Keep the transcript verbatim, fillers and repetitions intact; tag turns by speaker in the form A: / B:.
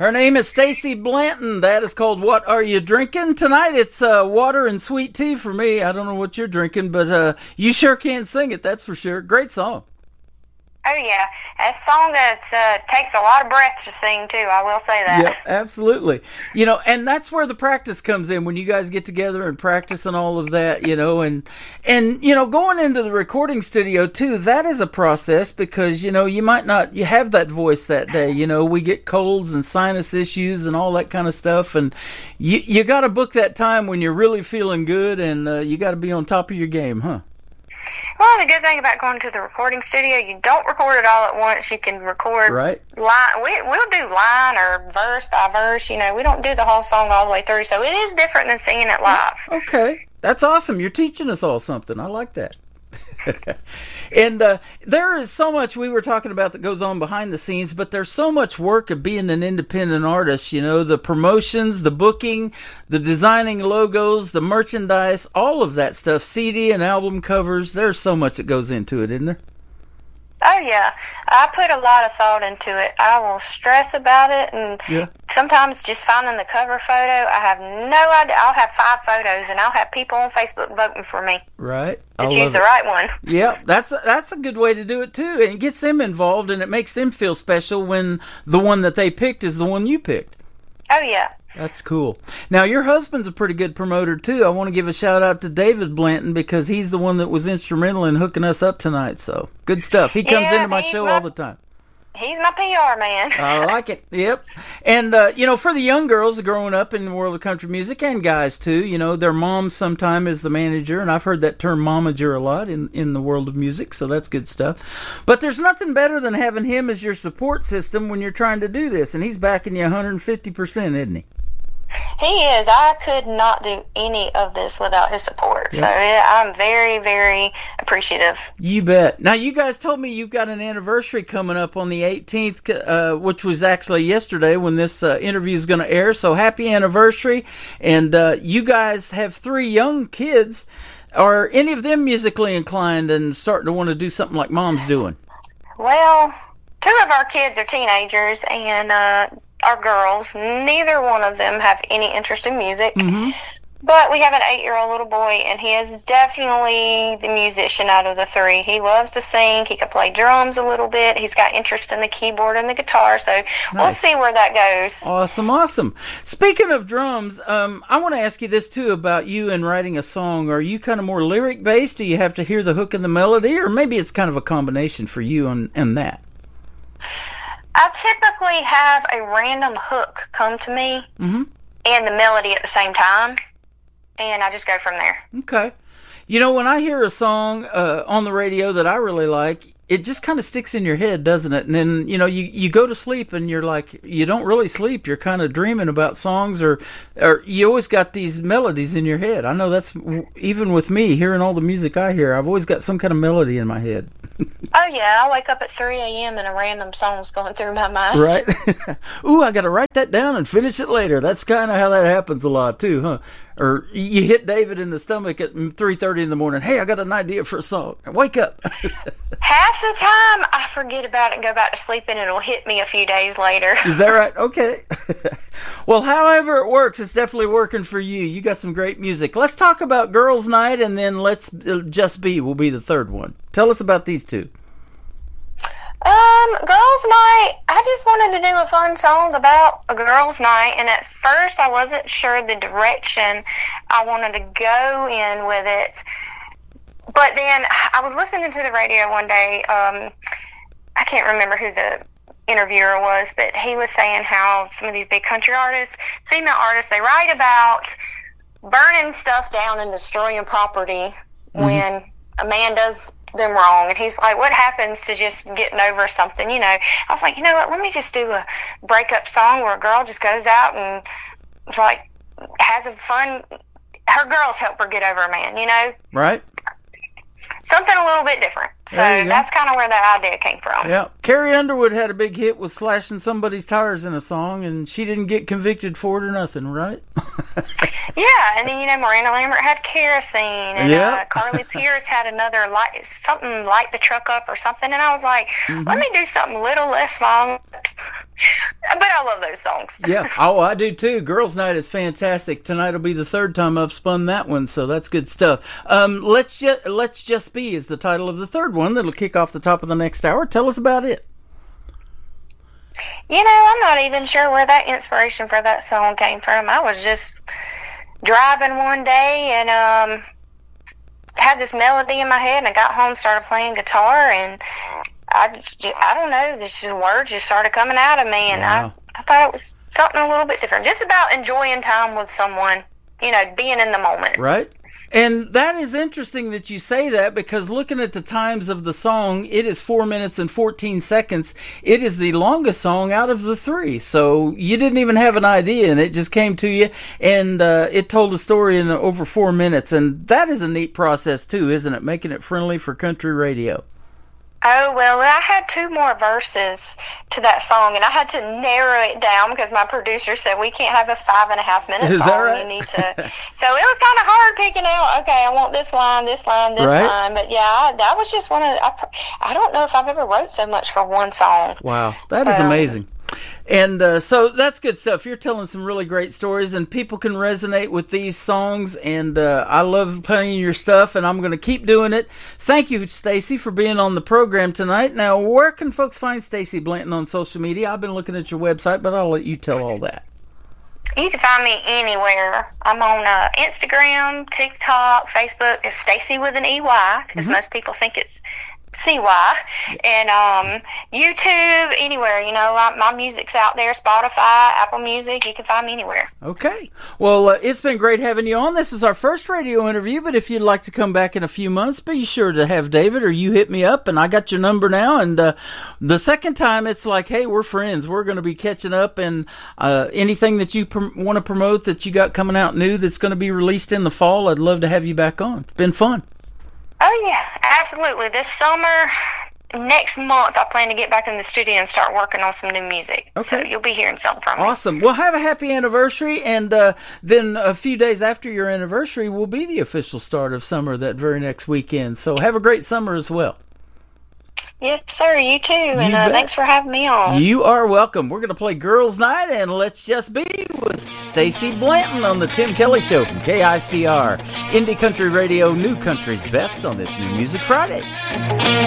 A: Her name is Stacy Blanton. That is called What Are You Drinking? Tonight it's uh, water and sweet tea for me. I don't know what you're drinking, but uh, you sure can sing it, that's for sure. Great song.
B: Oh, yeah. That's a song that uh, takes a lot of breath to sing, too. I will say that.
A: Yeah, absolutely. You know, and that's where the practice comes in, when you guys get together and practice and all of that, you know, and, and you know, going into the recording studio, too, that is a process because, you know, you might not you have that voice that day. You know, we get colds and sinus issues and all that kind of stuff, and you, you got to book that time when you're really feeling good, and uh, you got to be on top of your game, huh?
B: Well, the good thing about going to the recording studio, you don't record it all at once. You can record
A: right.
B: line. We, we'll do line or verse by verse. You know, we don't do the whole song all the way through, so it is different than singing it live.
A: Okay. That's awesome. You're teaching us all something. I like that. And uh, there is so much we were talking about that goes on behind the scenes, but there's so much work of being an independent artist, you know, the promotions, the booking, the designing logos, the merchandise, all of that stuff, C D and album covers. There's so much that goes into it, isn't there?
B: Oh, yeah. I put a lot of thought into it. I will stress about it, and
A: yeah.
B: sometimes just finding the cover photo, I have no idea. I'll have five photos, and I'll have people on Facebook voting for me.
A: Right.
B: To choose the right one.
A: Yeah, that's a, that's a good way to do it, too. And it gets them involved, and it makes them feel special when the one that they picked is the one you picked.
B: Oh, yeah.
A: That's cool. Now, your husband's a pretty good promoter, too. I want to give a shout-out to David Blanton because he's the one that was instrumental in hooking us up tonight. So, good stuff. He comes
B: yeah,
A: into my show
B: my,
A: all the time.
B: He's my P R man.
A: I like it. Yep. And, uh, you know, for the young girls growing up in the world of country music, and guys, too, you know, their mom sometime is the manager, and I've heard that term momager a lot in, in the world of music, so that's good stuff. But there's nothing better than having him as your support system when you're trying to do this, and he's backing you one hundred fifty percent, isn't he?
B: He is. I could not do any of this without his support. Yep. So yeah, I'm very, very appreciative.
A: You bet. Now, you guys told me you've got an anniversary coming up on the eighteenth, uh, which was actually yesterday when this uh, interview is going to air. So happy anniversary. And uh, you guys have three young kids. Are any of them musically inclined and starting to want to do something like Mom's doing?
B: Well, two of our kids are teenagers, and uh, our girls, neither one of them have any interest in music.
A: Mm-hmm.
B: But we have an eight-year-old little boy, and he is definitely the musician out of the three. He loves to sing. He can play drums a little bit. He's got interest in the keyboard and the guitar, so nice. We'll see where that goes.
A: Awesome, awesome. Speaking of drums, um, I want to ask you this, too, about you and writing a song. Are you kind of more lyric-based? Do you have to hear the hook and the melody? Or maybe it's kind of a combination for you and, and that?
B: I typically have a random hook come to me
A: mm-hmm.
B: and the melody at the same time, and I just go from there.
A: Okay. You know, when I hear a song uh, on the radio that I really like, it just kind of sticks in your head, doesn't it? And then, you know, you, you go to sleep and you're like, you don't really sleep. You're kind of dreaming about songs, or or you always got these melodies in your head. I know that's, even with me, hearing all the music I hear, I've always got some kind of melody in my head.
B: Oh, yeah. I wake up at three a.m. and a random song's going through my mind.
A: Right. Ooh, I got to write that down and finish it later. That's kind of how that happens a lot, too, huh? Or you hit David in the stomach at three thirty in the morning. Hey, I got an idea for a song. Wake up.
B: Half the time, I forget about it and go back to sleep, and it'll hit me a few days later.
A: Is that right? Okay. Well, however it works, it's definitely working for you. You got some great music. Let's talk about Girls' Night, and then Let's Just Be will be the third one. Tell us about these two.
B: Um, Girls' Night, I just wanted to do a fun song about a girls' night, and at first I wasn't sure the direction I wanted to go in with it, but then I was listening to the radio one day. um, I can't remember who the interviewer was, but he was saying how some of these big country artists, female artists, they write about burning stuff down and destroying property mm-hmm. when a man does them wrong, and he's like, what happens to just getting over something, you know? I was like, you know what, let me just do a breakup song where a girl just goes out and it's like has a fun, her girls help her get over a man, you know?
A: Right.
B: Something a little bit different. So that's kind of where the idea came from.
A: Yeah. Carrie Underwood had a big hit with slashing somebody's tires in a song, and she didn't get convicted for it or nothing, right?
B: Yeah, and then, you know, Miranda Lambert had kerosene, and
A: yeah.
B: uh, Carly Pierce had another, light, something light the truck up or something, and I was like, mm-hmm. let me do something a little less violent. But I love those songs.
A: Yeah. Oh, I do too. Girls' Night is fantastic. Tonight will be the third time I've spun that one, so that's good stuff. Um, let's just let's just be is the title of the third one that'll kick off the top of the next hour. Tell us about it.
B: You know, I'm not even sure where that inspiration for that song came from. I was just driving one day and um had this melody in my head, and I got home, started playing guitar, and I just, I don't know, this just words just started coming out of me, and wow. I, I thought it was something a little bit different, just about enjoying time with someone, you know, being in the moment.
A: Right. And that is interesting that you say that, because looking at the times of the song, it is four minutes and fourteen seconds. It is the longest song out of the three. So you didn't even have an idea, and it just came to you, and uh, it told a story in over four minutes. And that is a neat process too, isn't it? Making it friendly for country radio.
B: Oh, well, I had two more verses to that song, and I had to narrow it down because my producer said we can't have a five and a half minute
A: Is
B: song.
A: That right?
B: You need to. So it was kind of hard picking out, okay, I want this line, this line, this
A: right?
B: line. But yeah, I, that was just one of, I, I don't know if I've ever wrote so much for one song.
A: Wow, that is um, amazing. And uh, so that's good stuff. You're telling some really great stories, and people can resonate with these songs, and uh, I love playing your stuff, and I'm going to keep doing it. Thank you, Stacey, for being on the program tonight. Now, where can folks find Stacey Blanton on social media? I've been looking at your website, but I'll let you tell all that.
B: You can find me anywhere. I'm on uh, Instagram, TikTok, Facebook. It's Stacey with an E Y, because mm-hmm. most people think it's C Y, and um, YouTube, anywhere, you know, my, my music's out there, Spotify, Apple Music, you can find me anywhere.
A: Okay. Well, uh, it's been great having you on. This is our first radio interview, but if you'd like to come back in a few months, be sure to have David or you hit me up, and I got your number now, and uh, the second time it's like, hey, we're friends. We're going to be catching up, and uh, anything that you pr- want to promote that you got coming out new that's going to be released in the fall, I'd love to have you back on. It's been fun.
B: Oh, yeah, absolutely. This summer, next month, I plan to get back in the studio and start working on some new music.
A: Okay.
B: So you'll be hearing something from me.
A: Awesome. Well, have a happy anniversary, and uh, then a few days after your anniversary will be the official start of summer that very next weekend. So have a great summer as well.
B: Yes, sir. You too. You and uh, thanks for having me on.
A: You are welcome. We're going to play Girls' Night, and Let's Just Be with Stacey Blanton on the Tim Kelly Show from K I C R. Indie Country Radio, New Country's Best on this New Music Friday.